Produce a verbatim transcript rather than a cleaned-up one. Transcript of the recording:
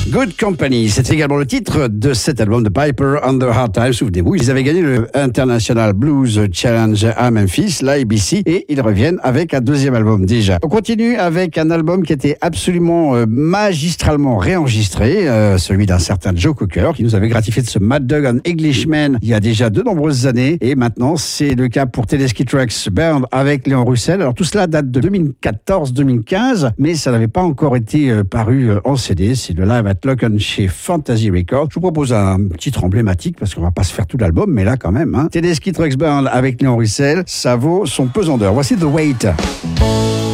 Good Company, c'est également le titre de cet album de Piper Under Hard Times. Souvenez-vous, ils avaient gagné le International Blues Challenge à Memphis, l'A B C, et ils reviennent avec un deuxième album déjà. On continue avec un album qui était absolument euh, magistralement réenregistré, euh, celui d'un certain Joe Cocker, qui nous avait gratifié de ce Mad Dog and Englishman il y a déjà de nombreuses années, et maintenant c'est le cas pour Tedeschi Trucks Band avec Léon Russell. Alors tout cela date de deux mille quatorze deux mille quinze, mais ça n'avait pas encore été euh, paru euh, en C D. C'est le Live at Locken chez Fantasy Records. Je vous propose un titre emblématique parce qu'on va pas se faire tout l'album, mais là quand même. Hein. Tedeschi Trucks Band avec Léon Russell, ça vaut son pesant d'or. Voici The Wait.